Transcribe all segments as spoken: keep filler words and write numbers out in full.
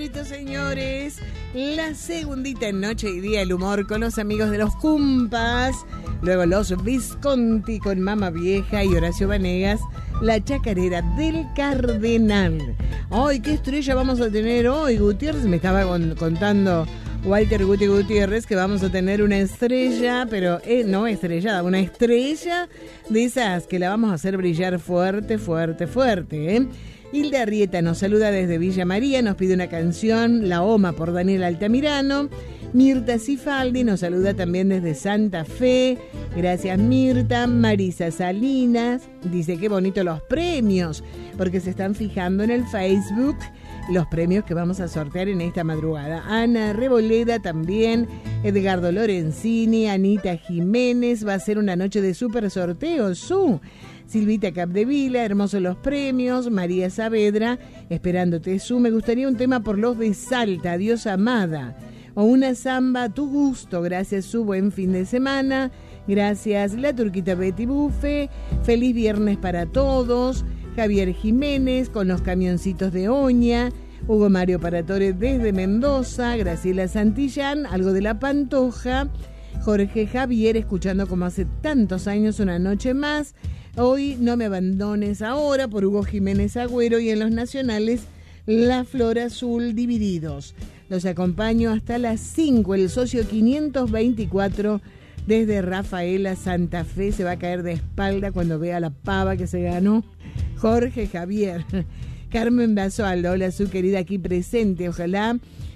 Señores, la segundita noche y día el humor con los amigos de los Cumpas, luego los Visconti con Mama Vieja y Horacio Vanegas, la chacarera del Cardenal. Ay, qué estrella vamos a tener hoy, Gutiérrez, me estaba con, contando Walter Guti Gutiérrez que vamos a tener una estrella, pero eh, no estrellada, una estrella de esas que la vamos a hacer brillar fuerte, fuerte, fuerte, ¿eh? Hilda Arrieta nos saluda desde Villa María, nos pide una canción, La Oma por Daniel Altamirano. Mirta Cifaldi nos saluda también desde Santa Fe. Gracias, Mirta. Marisa Salinas dice qué bonito los premios, porque se están fijando en el Facebook los premios que vamos a sortear en esta madrugada. Ana Reboleda también, Edgardo Lorenzini, Anita Jiménez, va a ser una noche de súper sorteos, su Silvita Capdevila, hermosos los premios. María Saavedra, esperándote, su me gustaría un tema por los de Salta, Dios amada, o una samba a tu gusto. Gracias, su buen fin de semana. Gracias, la Turquita Betty Bufe, feliz viernes para todos. Javier Jiménez con los camioncitos de Oña, Hugo Mario Paratore desde Mendoza, Graciela Santillán, algo de La Pantoja, Jorge Javier escuchando como hace tantos años Una Noche Más, Hoy No Me Abandones Ahora por Hugo Jiménez Agüero, y en los nacionales La Flor Azul, Divididos. Los acompaño hasta las cinco, el socio quinientos veinticuatro desde Rafaela, Santa Fe, se va a caer de espalda cuando vea la pava que se ganó Jorge Javier. Carmen Basualdo, hola su querida aquí presente, ojalá.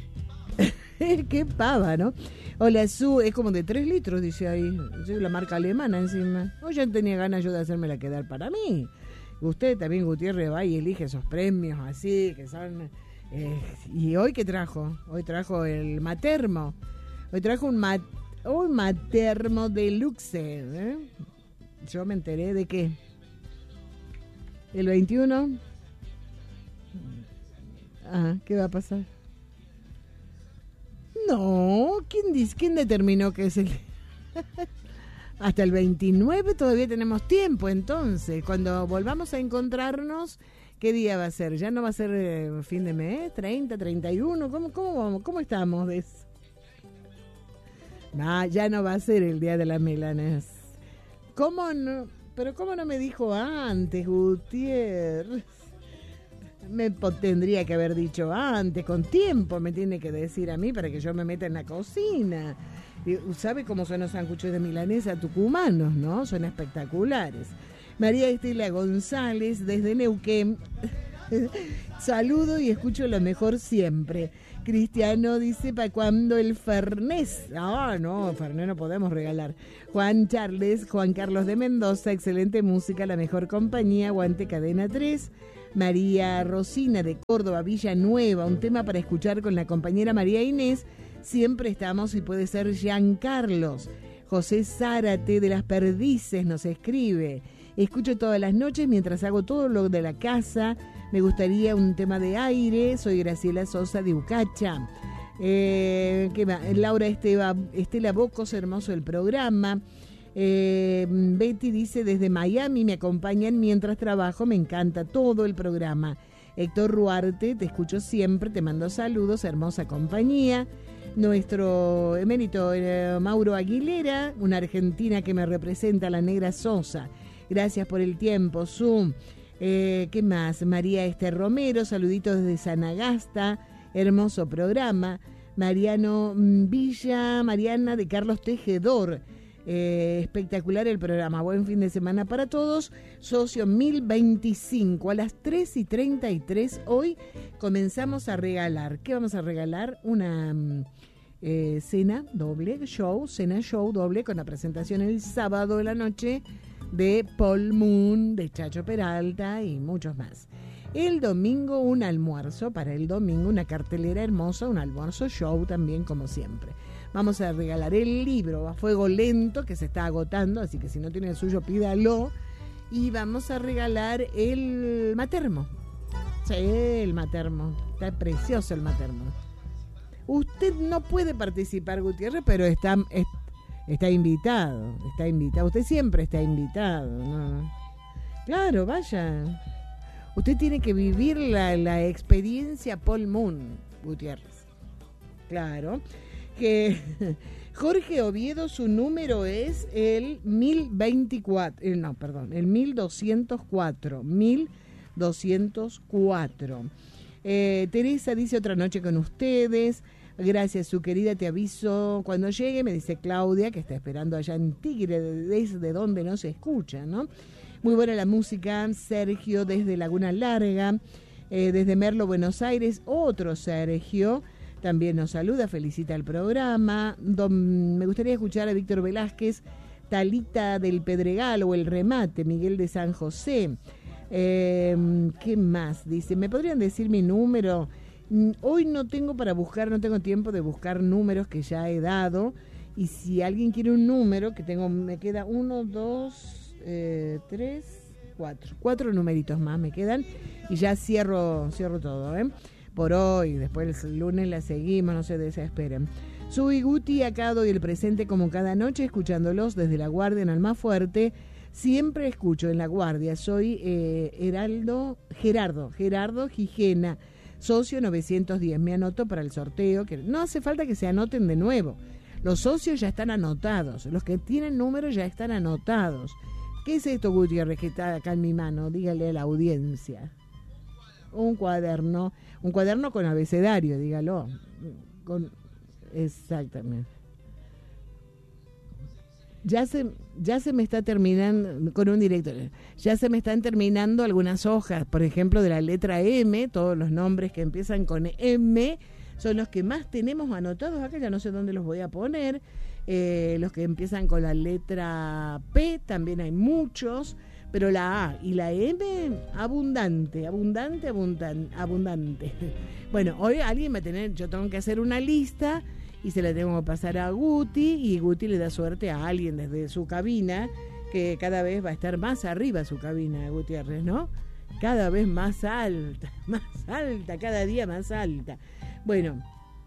Qué pava, ¿no? Hola su, es como de tres litros, dice ahí. Soy la marca alemana encima. Hoy ya tenía ganas yo de hacérmela quedar para mí. Usted también, Gutiérrez, va y elige esos premios así, que son... Eh, ¿Y hoy qué trajo? Hoy trajo el Matermo. Hoy trajo un, mat, un Matermo Deluxe. ¿eh? Yo me enteré de que el veintiuno... Ah, ¿qué va a pasar? No, ¿quién dice, quién determinó que es el... Hasta el veintinueve todavía tenemos tiempo, entonces, cuando volvamos a encontrarnos, ¿qué día va a ser? ¿Ya no va a ser eh, fin de mes? ¿treinta, treinta y uno? ¿Cómo, cómo, cómo estamos de eso? No, ya no va a ser el día de la milanesa. ¿Cómo no? Pero ¿cómo no me dijo antes, Gutiérrez? Me tendría que haber dicho antes, con tiempo me tiene que decir a mí para que yo me meta en la cocina. ¿Sabe cómo son los sándwiches de milanesa tucumanos, no? Son espectaculares. María Estela González desde Neuquén. Saludo y escucho lo mejor siempre. Cristiano dice, ¿para cuándo el Fernés? Ah, no, Fernés no podemos regalar. Juan Charles, Juan Carlos de Mendoza, excelente música, la mejor compañía, aguante Cadena tres. María Rosina de Córdoba, Villanueva, un tema para escuchar con la compañera María Inés. Siempre estamos y puede ser Giancarlos. José Zárate de Las Perdices nos escribe. Escucho todas las noches mientras hago todo lo de la casa. Me gustaría un tema de aire. Soy Graciela Sosa de Ucacha. Eh, ¿qué va? Laura Esteba, Estela Bocos, hermoso el programa. Eh, Betty dice, desde Miami me acompañan mientras trabajo, me encanta todo el programa. Héctor Ruarte, te escucho siempre, te mando saludos, hermosa compañía. Nuestro emérito eh, Mauro Aguilera, una argentina que me representa, la Negra Sosa. Gracias por el tiempo, Zoom. Eh, ¿Qué más? María Esther Romero, saluditos desde Sanagasta, hermoso programa. Mariano Villa, Mariana de Carlos Tejedor. Eh, espectacular el programa, buen fin de semana para todos. Socio mil veinticinco a las tres y treinta y tres hoy comenzamos a regalar. ¿Qué vamos a regalar? Una eh, cena doble, show, cena show doble con la presentación el sábado de la noche de Paul Moon, de Chacho Peralta y muchos más. El domingo un almuerzo, para el domingo una cartelera hermosa, un almuerzo show también como siempre. Vamos a regalar el libro A Fuego Lento, que se está agotando, así que si no tiene el suyo, pídalo. Y vamos a regalar el Matermo. Sí, el Matermo. Está precioso el Matermo. Usted no puede participar, Gutiérrez, pero está, es, está invitado. Está invitado. Usted siempre está invitado, ¿no? Claro, vaya. Usted tiene que vivir la, la experiencia Paul Moon. Gutiérrez. Claro. Que Jorge Oviedo, su número es el mil veinticuatro, eh, no, perdón, el mil doscientos cuatro, mil doscientos cuatro. Eh, Teresa dice otra noche con ustedes. Gracias, su querida, te aviso cuando llegue, me dice Claudia, que está esperando allá en Tigre, desde donde no se escucha, ¿no? Muy buena la música. Sergio desde Laguna Larga, eh, desde Merlo, Buenos Aires, otro Sergio. También nos saluda, felicita el programa. Don, me gustaría escuchar a Víctor Velázquez, Talita del Pedregal o El Remate, Miguel de San José. Eh, ¿Qué más? Dice, ¿me podrían decir mi número? Hoy no tengo para buscar, no tengo tiempo de buscar números que ya he dado. Y si alguien quiere un número, que tengo, me queda uno, dos, eh, tres, cuatro. Cuatro numeritos más me quedan y ya cierro, cierro todo, ¿eh? Por hoy, después el lunes la seguimos, no se desesperen. Soy Guti, acá doy el presente como cada noche, escuchándolos desde La Guardia en Almafuerte. Siempre escucho en La Guardia. Soy eh, Heraldo, Gerardo, Gerardo Gijena, socio novecientos diez. Me anoto para el sorteo, que no hace falta que se anoten de nuevo. Los socios ya están anotados, los que tienen números ya están anotados. ¿Qué es esto, Gutiérrez, que está acá en mi mano? Dígale a la audiencia. Un cuaderno, un cuaderno con abecedario, dígalo. Con, exactamente. Ya se, ya se me está terminando, con un director, ya se me están terminando algunas hojas, por ejemplo, de la letra M, todos los nombres que empiezan con M son los que más tenemos anotados acá, ya no sé dónde los voy a poner. Eh, los que empiezan con la letra P, también hay muchos. Pero la A y la M, abundante, abundante, abundante, abundante. Bueno, hoy alguien va a tener, yo tengo que hacer una lista y se la tengo que pasar a Guti, y Guti le da suerte a alguien desde su cabina, que cada vez va a estar más arriba su cabina, Gutiérrez, ¿no? Cada vez más alta, más alta, cada día más alta. Bueno,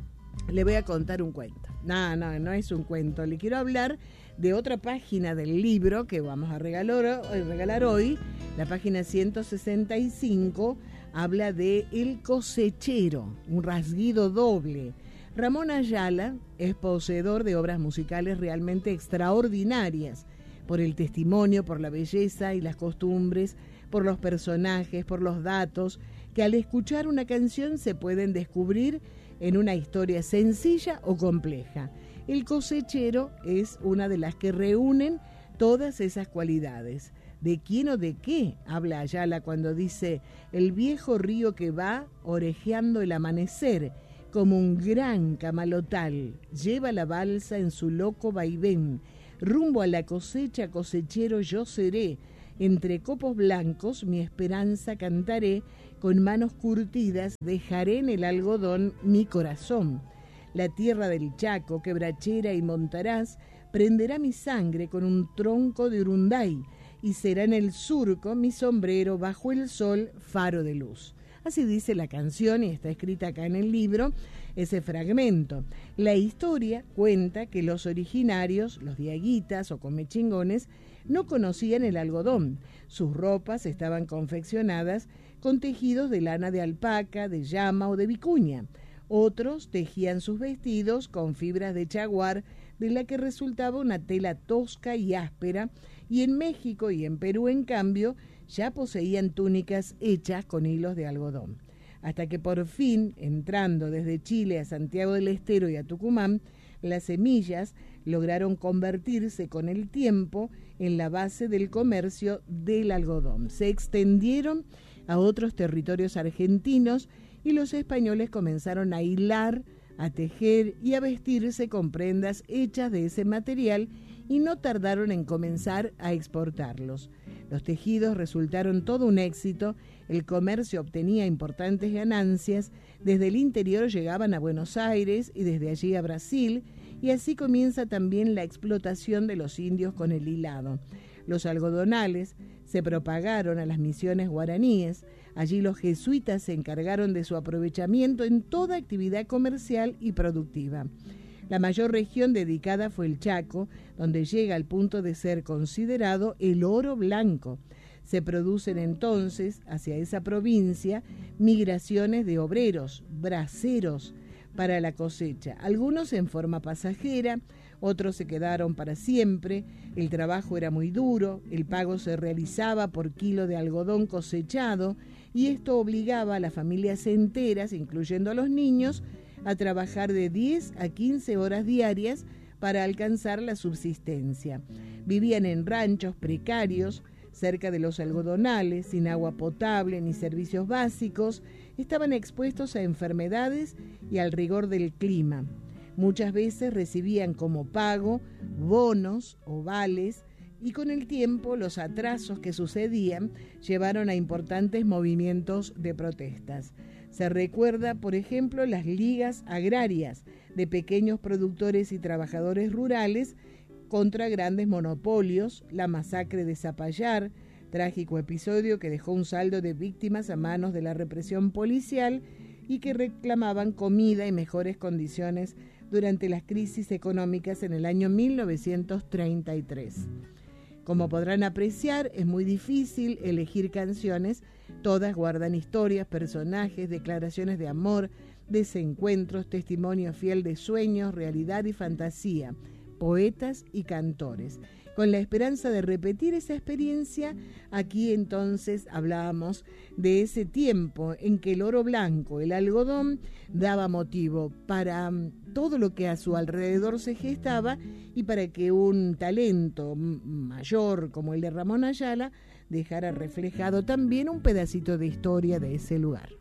le voy a contar un cuento. No, no, no es un cuento. Le quiero hablar de otra página del libro que vamos a regalar, regalar hoy. La página ciento sesenta y cinco habla de El cosechero, un rasguido doble. Ramón Ayala es poseedor de obras musicales realmente extraordinarias, por el testimonio, por la belleza y las costumbres, por los personajes, por los datos, que al escuchar una canción se pueden descubrir en una historia sencilla o compleja. El cosechero es una de las que reúnen todas esas cualidades. ¿De quién o de qué habla Ayala cuando dice: el viejo río que va orejeando el amanecer, como un gran camalotal, lleva la balsa en su loco vaivén, rumbo a la cosecha, cosechero yo seré, entre copos blancos mi esperanza cantaré, con manos curtidas dejaré en el algodón mi corazón. La tierra del Chaco, quebrachera y montaraz, prenderá mi sangre con un tronco de urunday, y será en el surco mi sombrero bajo el sol faro de luz. Así dice la canción y está escrita acá en el libro ese fragmento. La historia cuenta que los originarios, los diaguitas o comechingones, no conocían el algodón. Sus ropas estaban confeccionadas con tejidos de lana de alpaca, de llama o de vicuña. Otros tejían sus vestidos con fibras de chaguar, de la que resultaba una tela tosca y áspera, y en México y en Perú, en cambio, ya poseían túnicas hechas con hilos de algodón. Hasta que por fin, entrando desde Chile a Santiago del Estero y a Tucumán, las semillas lograron convertirse con el tiempo en la base del comercio del algodón. Se extendieron a otros territorios argentinos y los españoles comenzaron a hilar, a tejer y a vestirse con prendas hechas de ese material, y no tardaron en comenzar a exportarlos. Los tejidos resultaron todo un éxito, el comercio obtenía importantes ganancias, desde el interior llegaban a Buenos Aires y desde allí a Brasil, y así comienza también la explotación de los indios con el hilado. Los algodonales se propagaron a las misiones guaraníes. Allí los jesuitas se encargaron de su aprovechamiento en toda actividad comercial y productiva. La mayor región dedicada fue el Chaco, donde llega al punto de ser considerado el oro blanco. Se producen entonces hacia esa provincia migraciones de obreros, braceros, para la cosecha, algunos en forma pasajera, otros se quedaron para siempre. El trabajo era muy duro, el pago se realizaba por kilo de algodón cosechado y esto obligaba a las familias enteras, incluyendo a los niños, a trabajar de diez a quince horas diarias para alcanzar la subsistencia. Vivían en ranchos precarios, cerca de los algodonales, sin agua potable ni servicios básicos, estaban expuestos a enfermedades y al rigor del clima. Muchas veces recibían como pago bonos o vales y con el tiempo los atrasos que sucedían llevaron a importantes movimientos de protestas. Se recuerda, por ejemplo, las ligas agrarias de pequeños productores y trabajadores rurales contra grandes monopolios, la masacre de Zapallar, trágico episodio que dejó un saldo de víctimas a manos de la represión policial y que reclamaban comida y mejores condiciones durante las crisis económicas en el año mil novecientos treinta y tres. Como podrán apreciar, es muy difícil elegir canciones, todas guardan historias, personajes, declaraciones de amor, desencuentros, testimonio fiel de sueños, realidad y fantasía, poetas y cantores. Con la esperanza de repetir esa experiencia, aquí entonces hablábamos de ese tiempo en que el oro blanco, el algodón, daba motivo para todo lo que a su alrededor se gestaba y para que un talento mayor como el de Ramón Ayala dejara reflejado también un pedacito de historia de ese lugar.